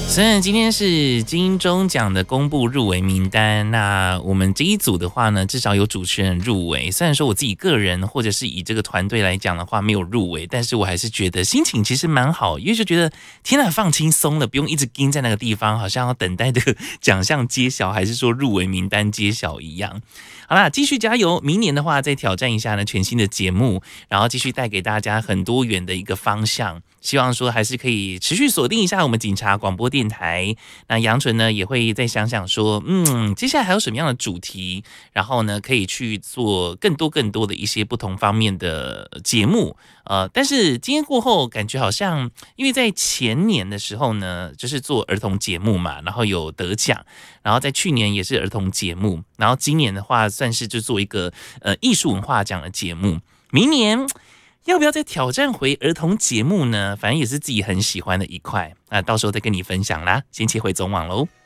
虽然今天是金钟奖的公布入围名单，那我们这一组的话呢，至少有主持人入围。虽然说我自己个人或者是以这个团队来讲的话没有入围，但是我还是觉得心情其实蛮好，因为就觉得天哪，放轻松了，不用一直盯在那个地方，好像要等待这个奖项揭晓，还是说入围名单揭晓一样。好啦，继续加油！明年的话，再挑战一下呢全新的节目，然后继续带给大家很多元的一个方向。希望说还是可以持续锁定一下我们警察广播电台。那杨纯呢也会再想想说，接下来还有什么样的主题，然后呢可以去做更多的一些不同方面的节目。但是今天过后，感觉好像因为在前年的时候呢，就是做儿童节目嘛，然后有得奖，然后在去年也是儿童节目，然后今年的话算是就做一个艺术文化奖的节目。明年要不要再挑战回儿童节目呢？反正也是自己很喜欢的一块，那到时候再跟你分享啦。先切回总网喽。